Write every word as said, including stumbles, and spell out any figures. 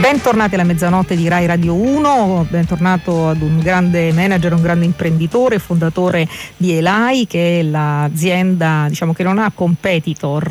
Bentornati alla mezzanotte di Rai Radio uno, bentornato ad un grande manager, un grande imprenditore, fondatore di Elai, che è l'azienda, diciamo, che non ha competitor